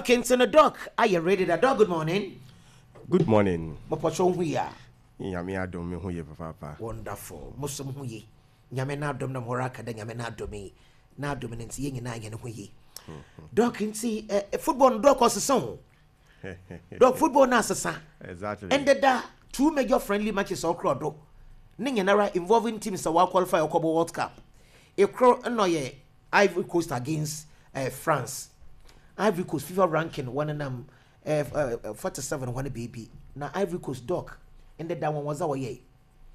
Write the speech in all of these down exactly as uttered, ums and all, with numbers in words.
Okay, so the dog, are you ready? The dog, good morning. Good morning. Mopocho huya. Nyame adom me huye papa. Wonderful. Musum huye. Nyame na adom na moraka da nyame na adomi. Na adomi nti ye nyina ye ne huye. Dog nti eh, football dog osesa. Dog football na asesa. Exactly. And the two major friendly matches all crowd do. Ninyanara involving teams that will qualify for the World Cup. A crow no ye Ivory Coast against uh, France. Ivory Coast FIFA ranking one and um uh, uh, forty-seven one baby. Now Ivory Coast dog and the that one was our ye.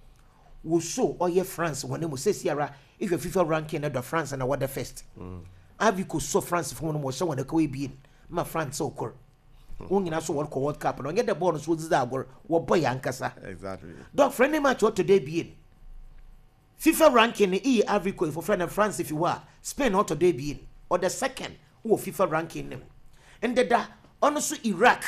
We show all ye France when they say Sierra if your FIFA ranking at the France and what the first. Mm. Ivory Coast so France for one more show when the co be my France so cool. Only na so World Cup and get the bonus was that were what boy ankasa. Exactly. Dog friendly match what today be in. FIFA ranking e Ivory Coast for friend of France if you were Spain not today be in or the second who FIFA ranking them. And the da also Iraq.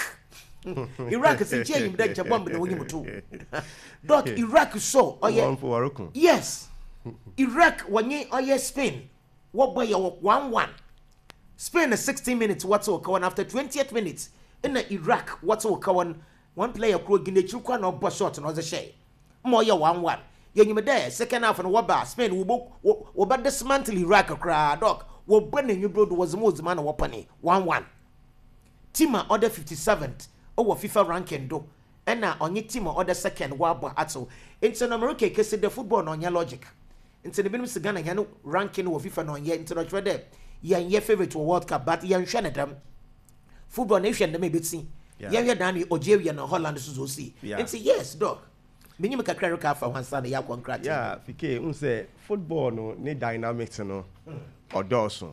Iraq is a change that you bomb the winning too. Dog Iraq so oh yeah. Yes. Iraq when ye oh yeah Spain. What boy you one one. Spain is sixteen minutes what's occurring after twentieth minutes. In the Iraq what's occurring one player could get you can or bus shot and other shay. More ya one one. You may there second half and what bar Spain will book what about dismantle Iraq a cry dog. What burning you broad was the most man of weapon one one. Tima order fifty-seventh over FIFA ranking do. And now on your team order second wabo ato. Into an American case the football on your logic. Into the minimum Ghana you ranking over FIFA on your into the trade. Yan your favorite to World Cup, but yan Shanadam football nation, the maybe see. Yan ya Danny Algeria and Holland to see. And say, yes, dog. Minimum Carrica for one son, ya one crack. Yeah, Fike, unse football no need dynamics, you know, or dorsal.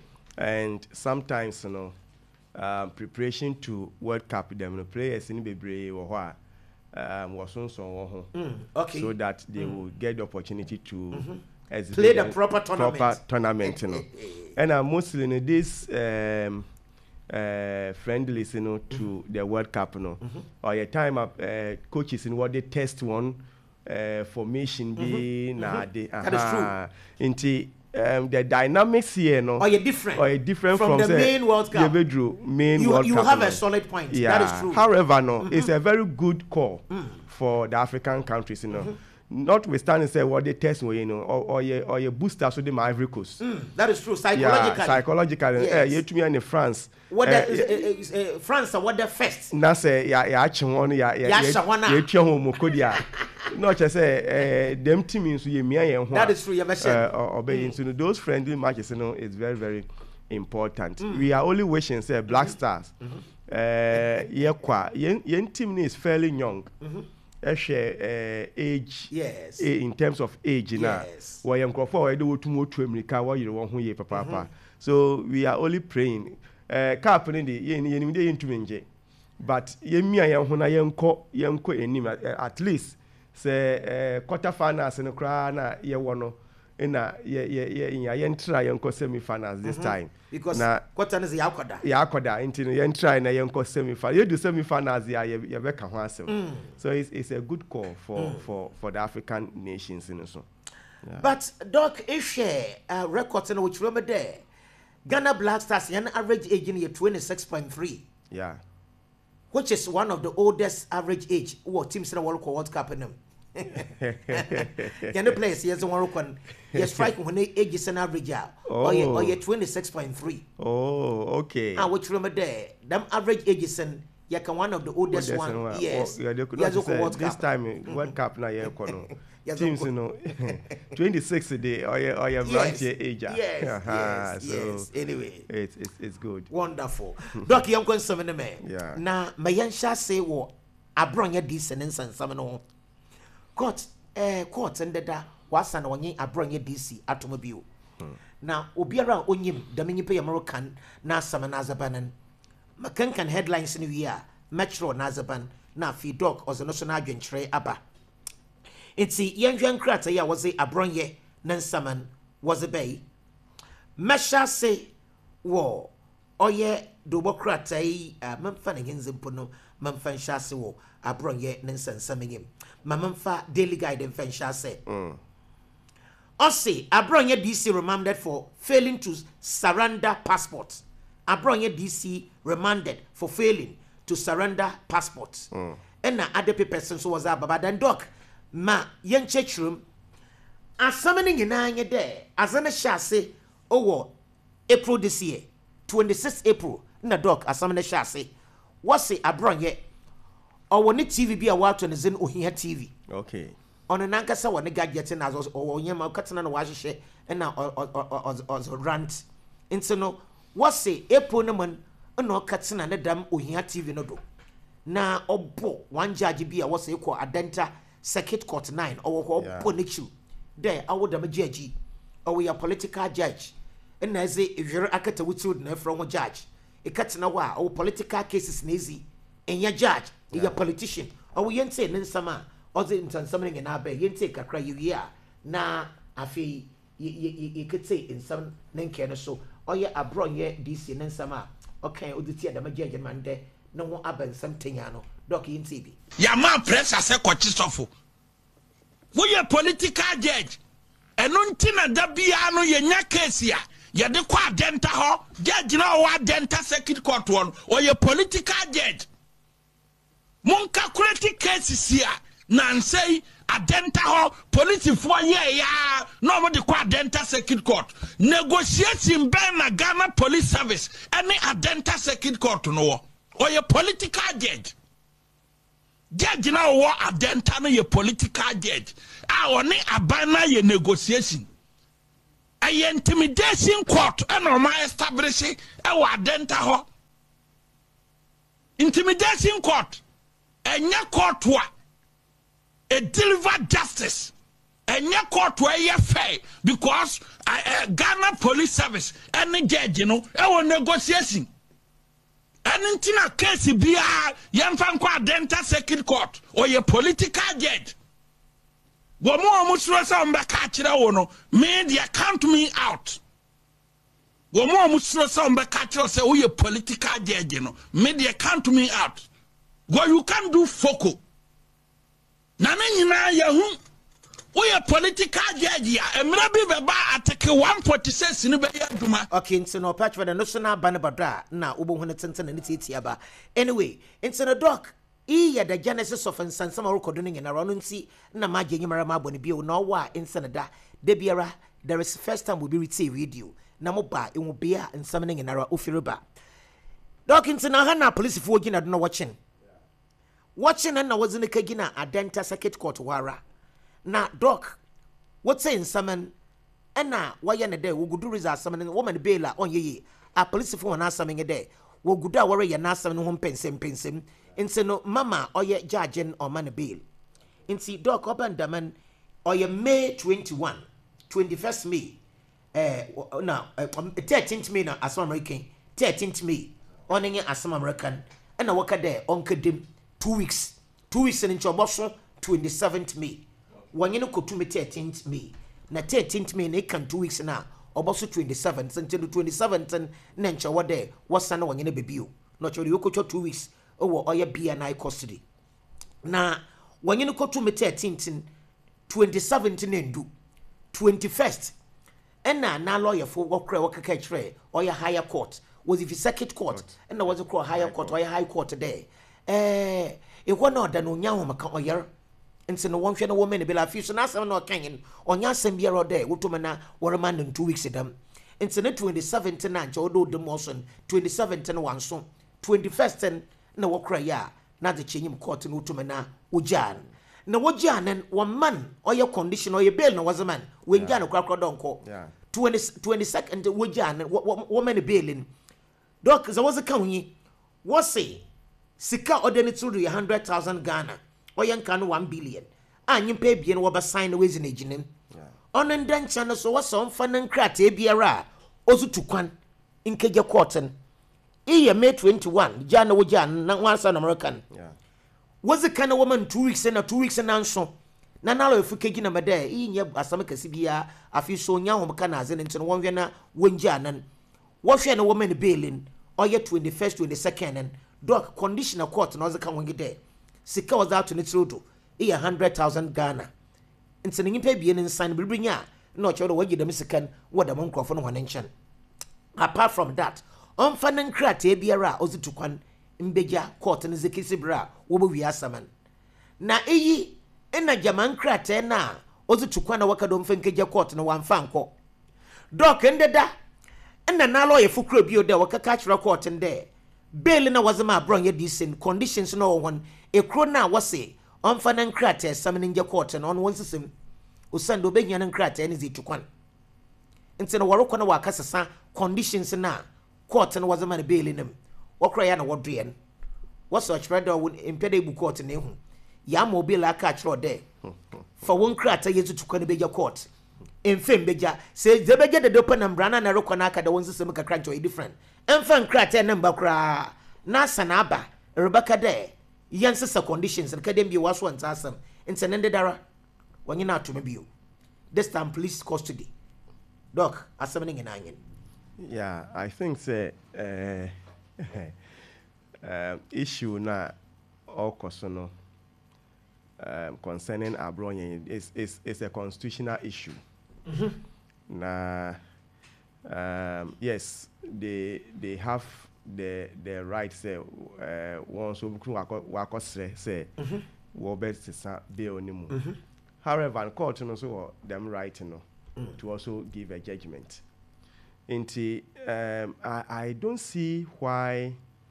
And sometimes, you know, um, preparation to World Cup, them the players in Bebre or what. Um, was on so okay, so that they mm. will get the opportunity to mm-hmm. play the proper tournament. Proper tournament, you know. And uh, mostly in this um, uh, friendlies, you know, to mm-hmm. the World Cup, you know, mm-hmm. or a time of uh, coaches in what they test one uh, formation be mm-hmm. na they uh-huh. That is true. Into um, the dynamics here, no, or you different, or different from, from the say, main World Cup. Main you World you Cup, have no. a solid point. Yeah. That is true. However, no, mm-hmm. it's a very good call mm. for the African countries, you know. Mm-hmm. Notwithstanding, say what they test, you know, or or your or your booster so the Ivory Coast. Mm, that is true. Psychologically, yeah, psychologically. Yes. Uh, you to me in France. What uh, the uh, uh, uh, France? What the first? Na say ya ya chimon ya ya ya ya twa ho mokodia. No, just say uh, them team in so ye mia ye ho. That is true. You mentioned. Uh, obey into mm. those friendly matches, you know, it's very very important. Mm. We are only wishing say Black mm-hmm. Stars. Mm-hmm. Uh, ye kwa ye team is fairly young. Mm-hmm. Uh, age yes uh, in terms of age yes. Now why we do to more to America why you want who papa mm-hmm. So we are only praying uh cap in the ye into menje but ye mi ayan ho na ye nko ye nko enim at least say uh, quarter finals no kra na ye wono na ye ye ye ye ntra ye nko semi finals this mm-hmm. time because na quarter is ya akoda ya akoda into ye ntra na ye nko semi final ye do semi finals ya ye ye be ka ho asem mm. So it's it's a good call for mm. for for the African nations in so yeah. But doc if share uh, records in which remember there Ghana Black Stars an average age in twenty-six point three, yeah, which is one of the oldest average age what teams in the World World Cup in them. Can the players yes one can yes strike when they age is an average out or you or you twenty-six point three. Oh, okay. And which remember there them average ages and you can one of the oldest, oldest one. one yes, oh, yeah, they could yes, say, World this Cup. Time World Cup na yeah kono yes, teams you know twenty-six a day or you or you branch age yes, yes, so yes. Anyway it's it's it's good, wonderful. Doc young kon some man yeah na mayansha say wo abronya decent and some no court eh court and da wasa na wonye abronya D C automobile na obiara onyim da menyi pay American na sama na azabanan makankan headlines ni wi a metro na azaban na fi doc ozo national adwentre aba enti yenhwan krata ya woze abronye na nsaman woze bay mesha se wo oye dobo krata yi mamfa na genze mpono mamfa nsha se wo abronye na nsansamenyim mamfa daily guide mfa nsha se mm. Ose abronye D C remanded for failing to surrender passport Abronye D C remanded for failing to surrender passports. Mm. And na other papers so was ababa then doc ma yen chechrum asamaning inanye there asana shase owo April this year twenty-sixth April na doc asamane shase wase abronye owo ne T V bi a wato ne zen ohia T V. Okay. Ono nankasa wone gadget na azo owo nyema katena na wahwehwe na ozo rant into no wase April no man no katena na dam ohia T V no do na obo one judge bi a wase ko Adenta Circuit Court nine owo ko obo nechu there awo dam judge owo ya political judge na eze ehwere akata wutu na from judge e katena wa owo political cases na ezi enya judge ya politician owo yente ne nsama oze ntansam ne na ba yente kakra yiya na afi ye kete nsam ne nke no so oye abronye D C ne nsama okay oditi adama judge man de no ho abansam tenya no doc yente bi ya ma pressure se kwachi sofo wo ye political judge eno ntina da bia no ye nya case ya ye de kwa Adenta ho judge na o Adenta Circuit Court won o ye political judge mon calculate cases ya nan say Adenta ho police for ye ya no mo de kwa Adenta Circuit Court negotiating ben na Ghana Police Service any Adenta Circuit Court no o ye political judge judge na o Adenta no ye political judge a oni abana ye negotiation a ye intimidation court and o ma establish e wa Adenta ho intimidation court enya court wa a deliver justice enya court wa ye fair because uh, uh, Ghana Police Service any judge you know e wa negotiation and ntina case bia yemfa nkwa Adenta Circuit Court or ye political judge wo mo omusuro sa mbeka kire wo no media count me out wo mo omusuro sa mbeka kire say wo ye political judge no media count me out go you can do foco na na nyina ya hu wo ye political judge ya emra bi beba atake one forty-six ni be ya duma okay nti no patch for the national banabada na obo hu ne tenten ne titi aba anyway nti no doc e ya the genesis of nsansama record no nyina ro no nti na ma gye nyimara ma bone bio na owa insenada de biara there is first time we be receive video na mo ba enwo bia nsam ne nyina ro ofiriba doc nti na ha na police fo gina do no watching watching na wazine kagina Adenta Circuit Court wara na doc what say nsam ena waye ne de wogudu result asam ne woman baila onyeye a police fo na asam nge de wogudu a wore ye na asam ne ho pensem pensem nti no mama oye judge on man bail nti doc open daman oye May twenty-first twenty-first May eh na thirteenth May na asam American thirteenth May onenye asam American ena waka de onkedem two weeks two weeks in choboso twenty-seventh May wanye no kotu thirteenth May na thirteenth May na kan two weeks na oboso twenty-seventh until twenty-seventh na ncha wode wasa na wanye no bebio no chori yokocho two weeks owo oya bia na custody na wanye no kotu thirteenth twenty-seventh na ndu twenty-first ena na lawyer for wokra wokaka kire oya higher court was if circuit court ena was a higher court oya high court there eh e wona oda no nya ho maka oyer nti no wonhwe no woman be la fi so na asem na okan onya asem bia ro there wotoma na worema no two weeks dem nti na twenty-seventh na nche odo dem oson twenty-seventh na wanso twenty-first na wokra ya na de chenyim court no wotoma na wojan na wojan one man oye condition oye bail na wazaman wenja na kwakwa donko twenty twenty-second wojan woman bailin doc za was kan yi wo say sika odeni turu one hundred thousand Ghana oyen kan one billion anyim pa bie no wo ba sign no wezi na ginem ono ndancha no so wo so mfa na nkrata biara ozu tukwan nkeje courten iye May twenty-first jana wo jana na wansa na American yeah wozi kan woman two weeks na two weeks na nso na na lo efukeji na mede inye asam kasi bia afi so nya ho mka na aze nti no wonhwe na wonja nan wo hwe na woman bailin oye twenty-first twenty-second doc conditional court na ozeka wonge de sika was out to nitrodo e one hundred thousand Ghana nti ne nyimpa bie ne nsan bibrinya na o chedo wagi dem sikan wo da mon krofo no hone nchen apart from that ɔmfa ne nkrataa biara a ɔdze to kwan mbegya court ne zekisi bra wo bo wi asaman na eyi ena jama nkrataa na ɔdze to kwan na wakado mfa nkegya court na wamfa nkɔ doc ndeda ena na lawyer fukuro bio de wakaka kyerɛ court nde bail na wazama abron ye decent conditions no won ekro na wase ɔmfa ne nkrataa sam ne ngya court na ɔno wonsesem osando obenya ne nkrataa ne zi to kwan nti na wɔrokɔ na wakasesa conditions na court na wazama ne bail nim wɔkra ya na wɔdoɛ no wɔsɔ kyerɛ da wo impede bu court na ehu ya ma obi la aka kyerɛ de fa won krata yezu tukwa ne beja court emfem beja se ze beja de dopa na mbrana na rekɔ na aka da won sesem kakra nto different emfa krata na mba kra na sana aba rebeka de yansesa conditions na kadem bi waso anta asam nti ne ndedara wanyi na atoma bio this time police custody doc asam ne ngina anyen. Yeah, I think say uh, uh, issue na okosono um, concerning Abronye is is is a constitutional issue. Mm-hmm. Na um, yes, they they have the the right say uh, once we wako say we best say bail ni mu. However, court no so them right no mm. to also give a judgment. Inti, um, I, I don't see why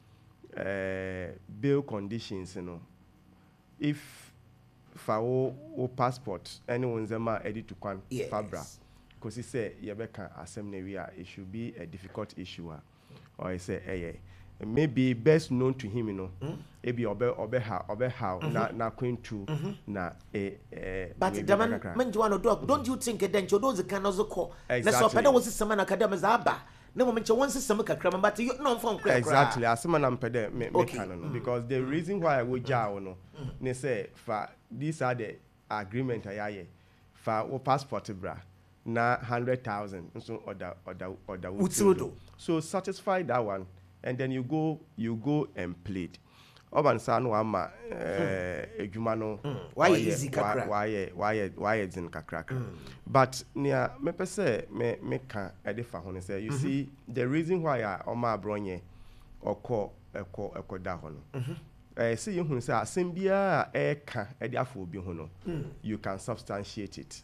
uh, bail conditions, you know, if for o passport, anyone's a edit to quan yes. Fabra, because he said, Yabeka assembly, it should be a difficult issue, or I say, eh, maybe best known to him, you know, maybe obe obe how obe how na na going to na eh eh. But the man man Joanna dog, don't you think then you those can also call? Let's hope that was some academic zaba. No moment you want some kakra, but you no from exactly. As someone am pede me me canon because the reason why I would jaw no, they say for these are the agreement I for o passport bra na hundred thousand so order order order. So satisfy that one. And then you go, you go and plead. Oban san wama ejumano. Why easy kakra? Why why why is in kakra? But near me pese me me can edifa hone say you see the reason why I oma abronye oko eko eko da hono. Eh see you say asem bia e ka edi afọ obi hono. You can substantiate it.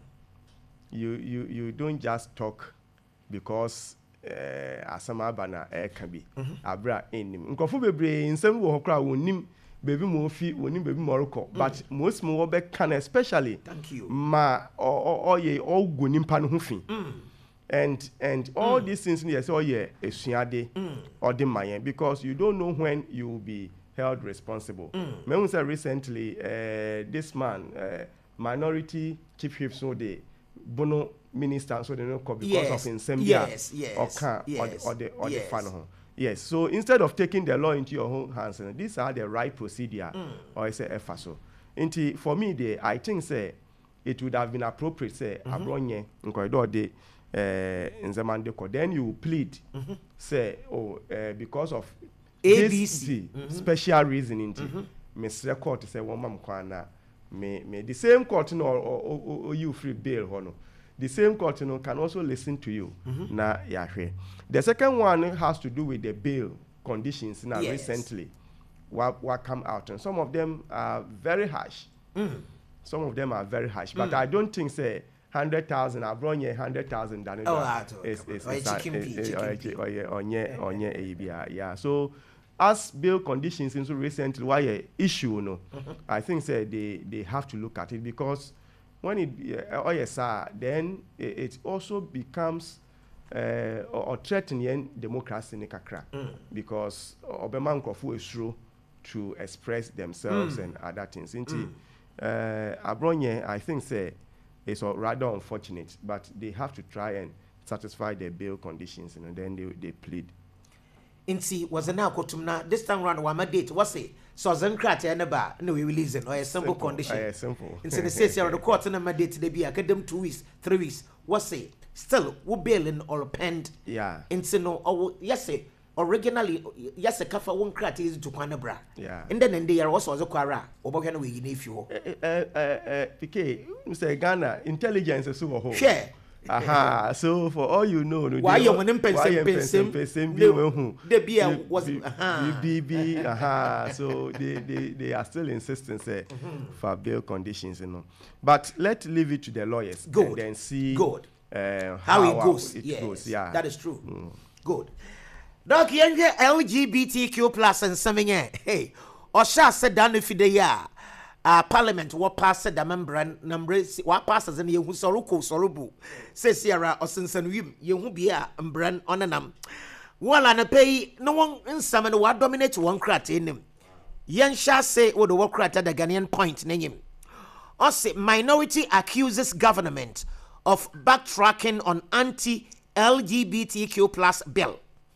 You you you don't just talk because eh asama abana e ka bi abra enim nkofo bebre nsem wo hokra wonim baby mo fi wonim baby mo reko but most mo be can especially thank you ma o ye o gonim pa no ho fi and and all mm. these things yes oh yeah esuade or the mayen because you don't know when you will be held responsible. Mm. Me say recently uh, this man uh, minority chief whip so the bono minister so they don't call because yes. of insembia yes, yes, or can yes, or the or the, or yes. the fan. Yes, so instead of taking the law into your own hands, and these are the right procedure, mm. or I say F A S O. Into for me, the I think say it would have been appropriate say abronye nkoido de in Zamandeko. Then you plead mm-hmm. say oh uh, because of A B C mm-hmm. special reasoning. Mm-hmm. Mister Court say one mam kwana me me the same court no or, or, or, or you free bail hono. The same court you know, can also listen to you. Mm-hmm. Na yahwe. The second one has to do with the bail conditions now yes. recently. What what come out and some of them are very harsh. Mm. Some of them are very harsh. Mm. But I don't think say hundred thousand I brought you hundred thousand than oh, is is yeah. So as bail conditions into recently why a issue no, mm-hmm. I think say they they have to look at it because when it uh, oh yes sir, then it, it also becomes uh, or, or threatening democracy in kakra mm. because obeman kofu esro to express themselves mm. and other things. Mm. Uh, Abronye, I think say it's rather unfortunate, but they have to try and satisfy their bail conditions, and then they they plead. Inti was a now kotumna this time round one date was it so Zenkrat and ba no we releasing or a simple, simple condition. Uh, simple. Instead of says the court and my date they be academic two weeks, three weeks. Was it still we bailing or penned? Yeah. Instead no or yes say originally yes a kafa one crat is to Kwanabra. Yeah. And then in the year also as a quara or can we if you uh uh uh P K say Ghana intelligence is so share. Aha, so for all you know, why you want to pay person person be who the beer was B B aha, so they they they are still insisting say for bail conditions, you know. But let's leave it to the lawyers Good. and then see Good. Uh, how, how it goes. It yes, goes. Yeah, that is true. Mm. Good. Doc, younger L G B T Q plus and something. Hey, or shall said down if the year. Uh, Parliament what passed the member number what passes in you soruko sorubu says Sierra or Sinson Wim you who be a brand on an um. Well, and a pay no one in some and what dominate one crat in him. Yan shall say what the work at the Ghanaian point name him. Or say minority accuses government of backtracking on anti L G B T Q plus bill.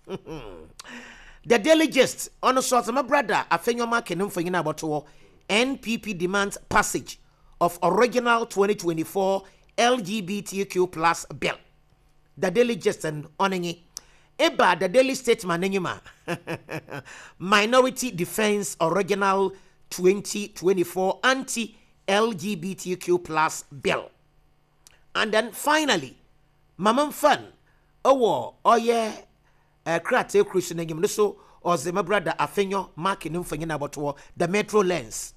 The Daily Gist on a sort of my brother a finger marking for you about to N P P demands passage of original twenty twenty-four L G B T Q plus bill. The Daily Gist and oningi. Eba the Daily Statement nanyuma. Minority Defense Original twenty twenty-four anti L G B T Q plus bill. And then finally, Mamam Fan, oh, oh yeah, a crate Christian name so or the my brother Afenyo marking him for about the Metro Lens.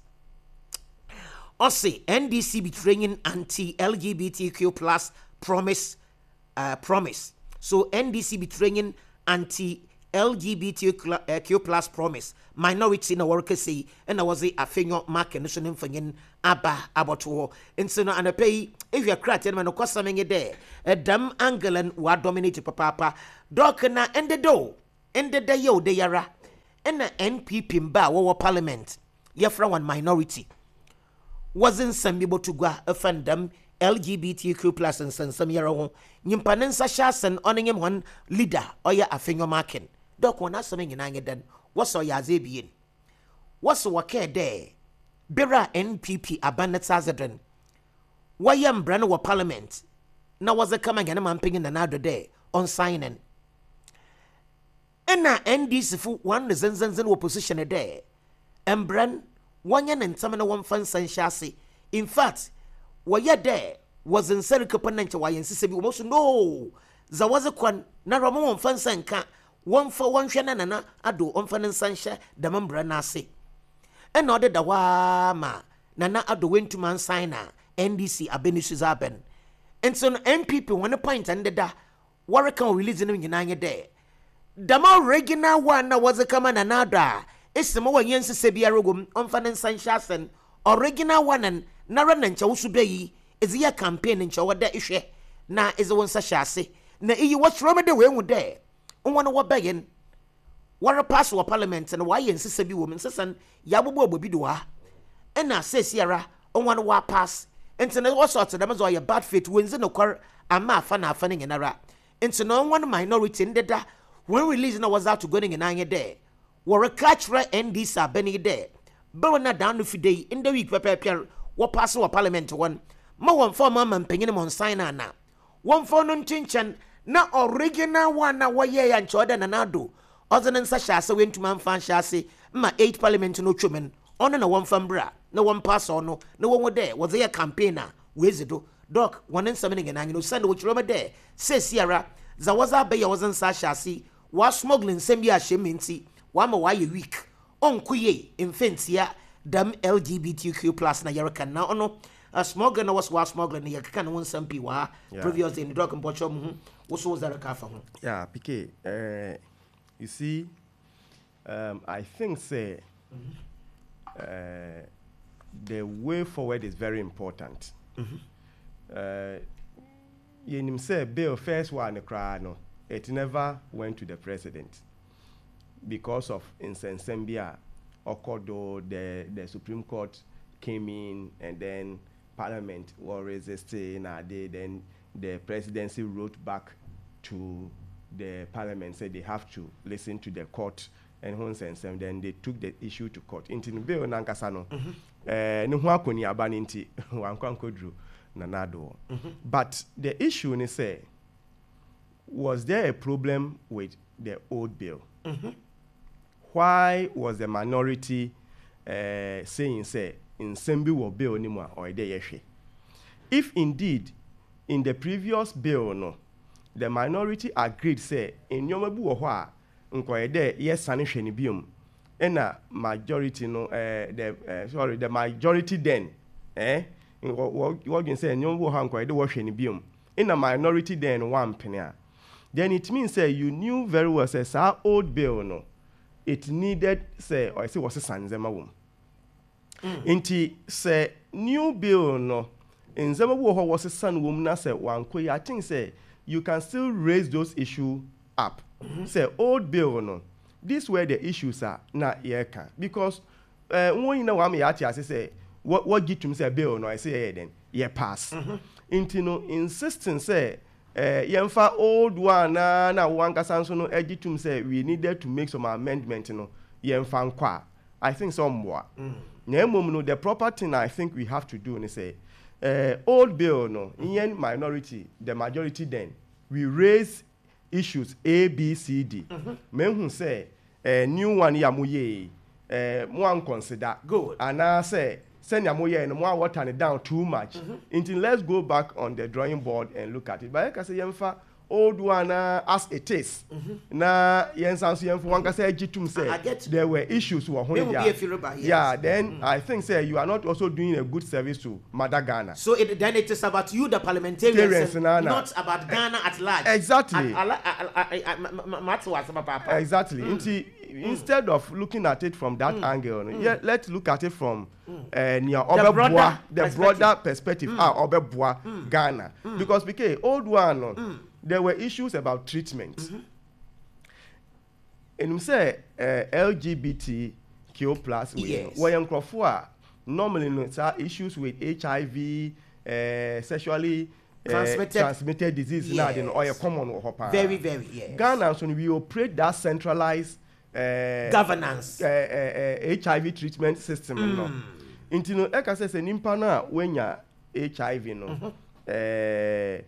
Also, N D C betraying anti-L G B T Q plus promise, uh, promise. So N D C betraying anti-L G B T Q plus promise. Minority in a worker say, and I was a Afenyo marking him for Abba about war. And so, and a pay if you're cratting man, of course, something there. A damn Angolan who are dominated papa. Dokana and the door, and the day yo de yara, and the N P P mba our parliament. Yafra one minority. Wasn't some able to go offend them L G B T Q plus and some year on. Nimpanensa Shasen owning him one leader or ya a finger marking. Dok one has something in anger then. What's all ya zabian? What's what care there? Bera N P P abandoned Sazadren. Why am brand wa parliament? Now was a coming and a man pinging another day on signing. And now N D C one the Zenzen opposition a day. And brand one yan and some one fan san chassis. In fact, why ya there was in Serica Panencha why in Sissy almost no. There was a quan Naramon fan san can one for one shanana ado on fan and sancha the membra nasi. And ordered the wama Nana ado went to man signer N D C abenishes aben. And so M P P one point and the Warrican releasing in nine a day. The more regular one was a common another. It's the more Yensi Sebiarugum on Fan Sanshasen, original one and Naran and Chausubeyi is the campaign in Chawada Ishe. Na is the one Sashasi. Na you watch Roma the way with there. On one of begging. What a pass or parliament and why Yensi Sebi woman says and Yabu Bidua. And now says Sierra on one war pass. And so all sorts of them as a bad fit wins in a car and ma fan are fanning in a rat. And so no one minority in the da when releasing was out to going in nine a day. Were a catch right and these are Benny there. But not down to day in the week prepare what pass or parliament one. More one for mamma and pinging him on sign now. One for non chinchan, not original one now why ye and Jordan and Ado. Other than Sasha so went to man fan chassis, my eight parliament no chumen, on and a one from bra, no one pass or no, no one were there, was there a campaigner, where's it do? Doc, one in summoning and I know send which Roma there, says Sierra, Zawaza Bay wasn't Sasha see, was smuggling same year sheminti. One more why week on kuye in fancy damn L G B T Q plus na Yarakan now no a smuggler was was smuggling the can one some people previous in the drug and bottom was was there a car for yeah P K uh, you see um, I think say mm-hmm. uh, the way forward is very important. Mm-hmm. uh, you say bill first one cry no it never went to the president. Because of Insensembia, Okodo, the, the Supreme Court came in and then Parliament was resisting, uh, they, then the presidency wrote back to the Parliament, said they have to listen to the court and then they took the issue to court. Inti bill nankasano, eh nuhwa koni abani nti wankwankodru nanado. But the issue is say, was there a problem with the old bill? Mm-hmm. Why was the minority uh, saying, say, in Sembi will bill anymore or de yeshe? If indeed in the previous bill no the minority agreed say in nyoma bu wo ho a nkoye de yes sane hwe ne biom ena majority no uh, the uh, sorry the majority then eh what can say nyoma bu ho nkoye de wo hwe ne biom ena minority then one penny then it means say you knew very well say sa old bill no it needed say or say was sanzema wom mm. Inti say new bill no nzema wo ho was san wom na say wanko I think say you can still raise those issues up. Mm-hmm. Say old bill no this where the issues are na yeka because uh when you know am ya ati say what what get to say bill no I say yeah then yeah pass. Mm-hmm. Inti no insisting say Uh, yemfa old one na na wanka sanso no egitum say we needed to make some amendment no yemfa nkwa I think some more mm. na emom no the proper thing I think we have to do ni say uh, old bill no mm. in minority the majority then we raise issues A B C D mm-hmm. menhu say uh, new one ya moye uh, mo an consider good and I say send your money and more water it down too much. Mm-hmm. Until let's go back on the drawing board and look at it. But I say yemfa old one uh, as it is. Mm-hmm. Na yensanso yemfa one can say jitum say there were issues were there. Yes. Yeah, then mm-hmm. I think say you are not also doing a good service to Mother Ghana. So it, then it is about you, the parliamentarians, and not about Ghana at large. Exactly. Exactly. Mm. Inti, Mm. instead of looking at it from that mm. angle, mm. yeah, let's look at it from mm. uh, near the broader the perspective. broader perspective. Mm. Ah, Obeboa, mm. Ghana, mm. because because old one, mm. there were issues about treatment. Mm-hmm. And we say uh, L G B T Q plus, yes. where normally no, issues with H I V, uh, sexually. Transmitted, uh, transmitted disease yes. now or common very very yes. Ghana so we operate that centralized uh, governance uh, uh, uh, H I V treatment system mm. no into no e ka say say nimpa na wenya H I V no mm-hmm. eh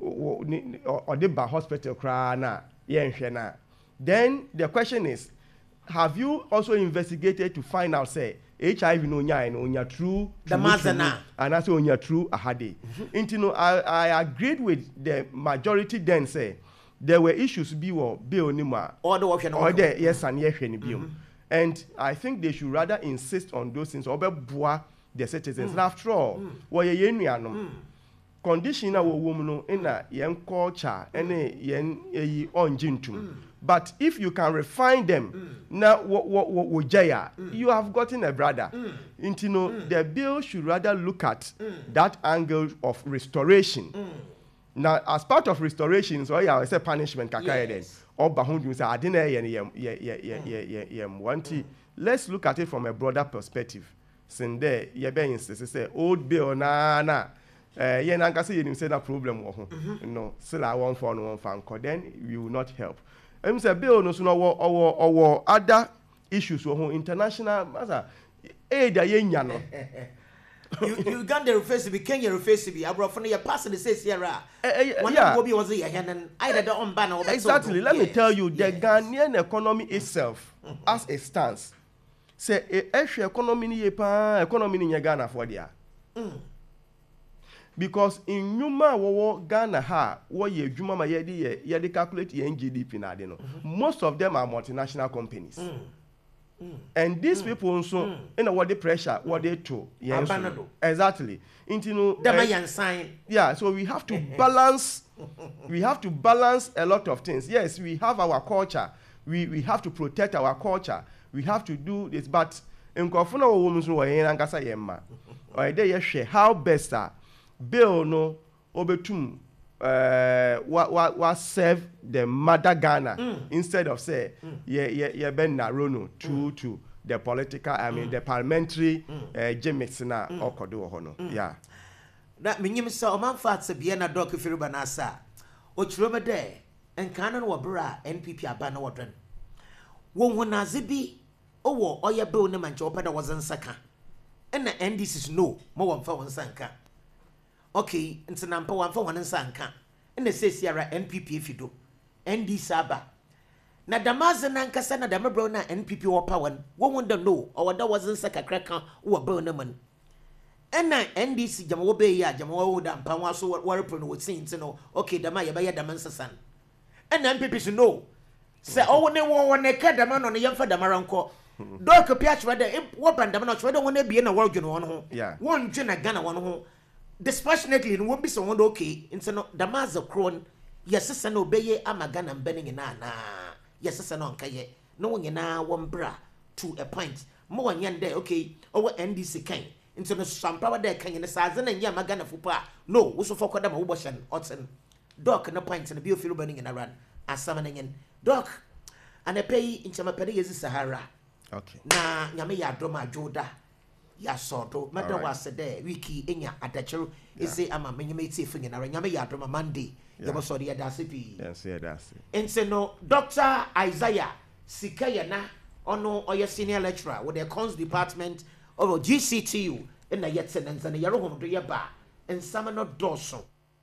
or the ba hospital kra na yenhwe na then the question is have you also investigated to find out say H I V no nya no nya true the mazana and also nya true ahade mm-hmm. into no I, I agreed with the majority then say there were issues be wo bill ni ma or the option or the yes and yes hwe ni biom and I think they should rather insist on those things or be boa the citizens mm. after all mm. wo ye yenuanom mm. condition na wo wom no na yen culture ene yen eyi onjintum mm. but if you can refine them mm. na wo wo wo jaya mm. you have gotten a brother mm. into no mm. the bill should rather look at mm. that angle of restoration mm. now as part of restoration so yeah say punishment kakaya then oba hundu say ade na ye ye ye ye ye ye wanti let's look at it from a broader perspective sinde ye be insist say old bill na na eh ye na nkase ye nim say na problem wo ho no still I want for no one fan then we will not help em say bill no so no owo owo other issues wo ho international matter aid ye nya no you Uganda refers to be Kenya refers to be abroad from your person that says here one yeah was here and either the on banner exactly let yes. me tell you the yes. Ghanaian economy itself mm-hmm. as it stands say e economy ni pa economy ni Ghana for there mm. because in Numa wo Ghana ha wo ye adwuma ma ye de ye de calculate ye G D P na de no mm-hmm. most of them are multinational companies mm. Mm. And these mm. people also mm. you know what the pressure what they to yes exactly into no uh, sign yeah so we have to balance we have to balance a lot of things yes we have our culture we we have to protect our culture we have to do this but in kofuna wo women so we nkasa yemma or dey ye hwe how best are bill no obetum uh what what what serve the mother Ghana mm. instead of say mm. yeah yeah yeah ben narono to mm. to the political I mean mm. the parliamentary mm. uh, gimmicks na mm. okodo ho no mm. yeah that menyim say o man fat se bia na doc firiba na sa o chiroma de enkan no wobra N P P aba na wodwen wo hunaze bi owo oye bill ne manche opeda wozensaka na N D Cs no mo won fa wonsanka okay nti na mpa wamfa wan nsanka ina sesiara N P P fido N D saba na damaze na nkasa na damabro na N P P wo power wo won da no o wada wazen saka kraka wo bill na man ɛna N D C jama wo be ya jama wo da mpa wa so wɔrepro no wotin nti no okay dama ye be ya dama nsesan ɛna M P P so no sɛ ɔwo ne wo ne ka dama no ne yɛmfa dama ranko dɔk pia chwe de wo ban dama no chwe de wo na bie na wɔdwene wo no ho won dwe na Ghana wo no ho dispassionately no wo bi so wo no okay nti no dama za kron yɛsesa no obeye ama Ghana mbene nyina na yɛsesa no nkaye no wo nyina wo mbra to a point mo wanyɛ ndɛ okay ɔwɔ N D C kan nti no samprawa dɛ kan ne saa zena nyɛ ama Ghana fo pa no wo so fɔkɔ dama wo bɔ hyɛn ɔten dɔk na point no bi ofilo bane nyina ran asama na nyen dɔk anapɛ yi nkyɛma pɛ de yɛzi Sahara okay na nyame yɛ adom adwoda ya sodo meda wase de wiki enya adachero ese ama menyema iti efu nyina nyame yɛ adom Monday yɛbɔ so de yɛda ase bi yes yɛda ase ense no Doctor Isaiah Sikaya na ono oyɛ senior lecturer with the Cons department of G C T U in na yɛtse nenza na yɛro hom do yɛba ensama no dɔso.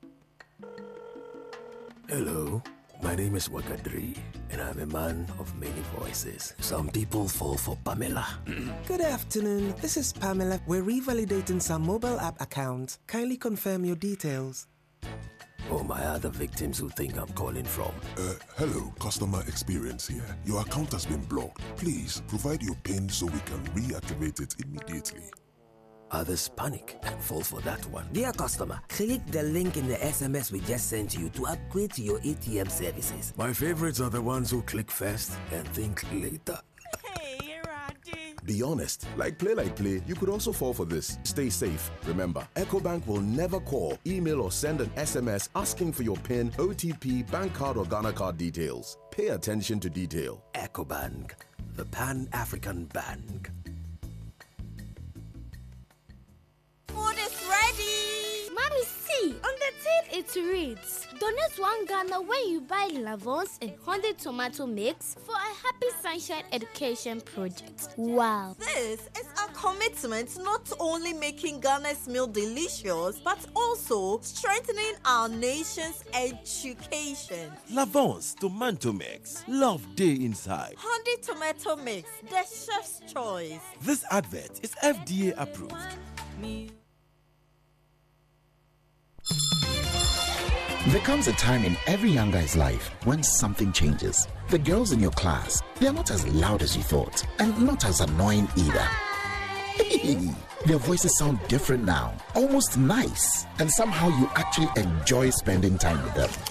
Hello, my name is Wakadri, and I'm a man of many voices. Some people fall for Pamela. Good afternoon. This is Pamela. We're revalidating some mobile app accounts. Kindly confirm your details. Oh, my other victims who think I'm calling from. Uh, hello, customer experience here. Your account has been blocked. Please provide your PIN so we can reactivate it immediately. Others panic and fall for that one. Dear customer, click the link in the S M S we just sent you to upgrade to your A T M services. My favorites are the ones who click first and think later. Hey, Roddy. Be honest. Like Play Like Play, you could also fall for this. Stay safe. Remember, EcoBank will never call, email, or send an S M S asking for your PIN, O T P, bank card, or Ghana card details. Pay attention to detail. EcoBank, the Pan-African Bank. Food is ready. Mommy, see, on the tin it reads, donate one Ghana when you buy Lavons and Honda tomato mix for a Happy Sunshine Education project. Wow. This is a commitment not only making Ghana's meal delicious, but also strengthening our nation's education. Lavons tomato mix. Love day inside. Honda tomato mix, the chef's choice. This advert is F D A approved. Me. There comes a time in every young guy's life when something changes. The girls in your class, they are not as loud as you thought, and not as annoying either. Their voices sound different now, almost nice, and somehow you actually enjoy spending time with them.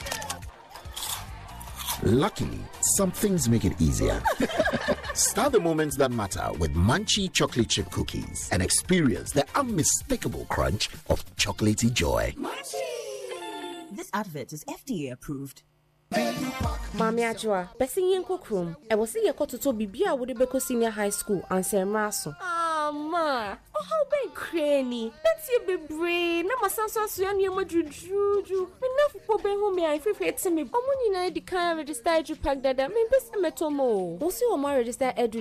Luckily, some things make it easier. Start the moments that matter with Munchie chocolate chip cookies and experience the unmistakable crunch of chocolatey joy. Munchie. This advert is F D A approved. Mami Ajwa, besi yenko krum. E wasi yeko toto bibia wode beko senior high school anse mraso. Ah ma, oh how be cranny. That's ye be brain. Na masanso so ya niema jujuju. Me na fupo be hu me ai fefe etse me. Omo nyina di kan register edu pack dada. Me besi metomo. Wo si o ma register edu